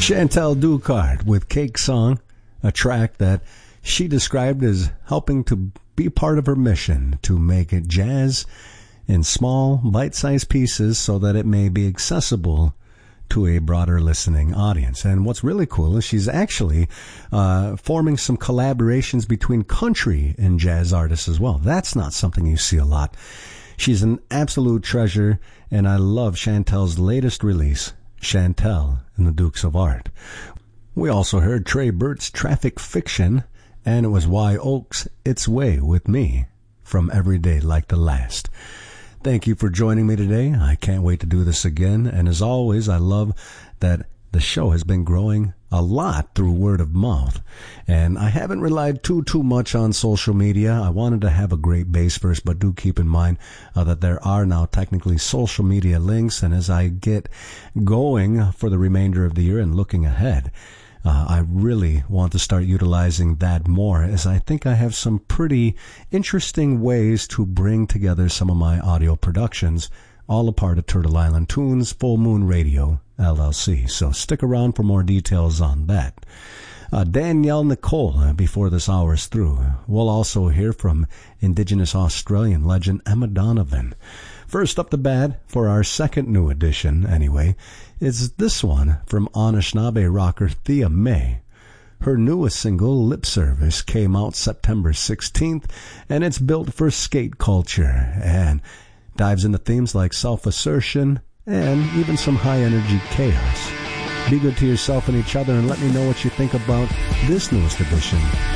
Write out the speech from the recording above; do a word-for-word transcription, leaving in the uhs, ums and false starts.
Chantal Ducart with Cake Song, a track that she described as helping to be part of her mission to make it jazz in small, bite-sized pieces so that it may be accessible to a broader listening audience. And what's really cool is she's actually uh, forming some collaborations between country and jazz artists as well. That's not something you see a lot. She's an absolute treasure, and I love Chantal's latest release, Chantal and the Dukes of Art. We also heard Trey Burt's Traffic Fiction, and it was Wye Oaks' It's Way With Me from Every Day Like the Last. Thank you for joining me today. I can't wait to do this again. And as always, I love that the show has been growing a lot through word of mouth. And I haven't relied too, too much on social media. I wanted to have a great base first, but do keep in mind uh, that there are now technically social media links. And as I get going for the remainder of the year and looking ahead, Uh, I really want to start utilizing that more, as I think I have some pretty interesting ways to bring together some of my audio productions, all a part of Turtle Island Tunes Full Moon Radio, L L C. So stick around for more details on that. Uh, Danielle Nicole, uh, before this hour is through. We'll also hear from Indigenous Australian legend Emma Donovan. First up the bat, for our second new edition anyway, is this one from Anishinaabe rocker Thea May. Her newest single, Lip Service, came out September sixteenth, and it's built for skate culture and dives into themes like self-assertion and even some high-energy chaos. Be good to yourself and each other, and let me know what you think about this newest edition